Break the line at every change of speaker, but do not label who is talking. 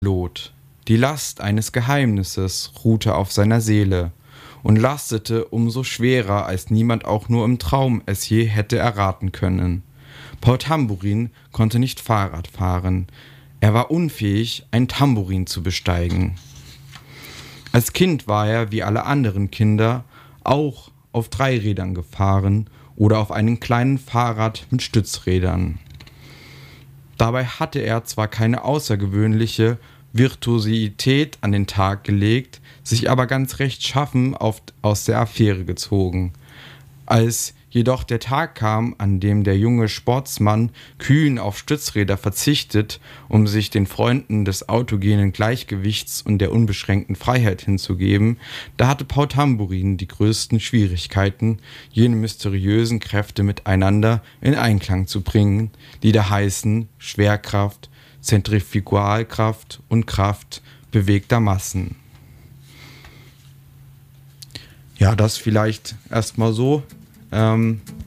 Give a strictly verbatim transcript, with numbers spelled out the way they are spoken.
Lot. Die Last eines Geheimnisses ruhte auf seiner Seele und lastete umso schwerer, als niemand auch nur im Traum es je hätte erraten können. Paul Tamburin konnte nicht Fahrrad fahren. Er war unfähig, ein Tambourin zu besteigen. Als Kind war er, wie alle anderen Kinder, auch auf Dreirädern gefahren oder auf einem kleinen Fahrrad mit Stützrädern. Dabei hatte er zwar keine außergewöhnliche Virtuosität an den Tag gelegt, sich aber ganz rechtschaffen auf, aus der Affäre gezogen. Als jedoch der Tag kam, an dem der junge Sportsmann kühn auf Stützräder verzichtet, um sich den Freunden des autogenen Gleichgewichts und der unbeschränkten Freiheit hinzugeben, da hatte Paul Tamburin die größten Schwierigkeiten, jene mysteriösen Kräfte miteinander in Einklang zu bringen, die da heißen Schwerkraft, Zentrifugalkraft und Kraft bewegter Massen. Ja, das vielleicht erstmal so. Ähm,